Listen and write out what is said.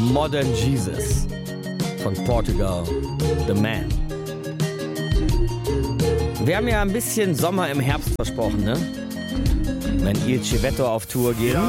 Modern Jesus von Portugal, The Man. Wir haben ja ein bisschen Sommer im Herbst versprochen, ne? Wenn Il Civetto auf Tour geht.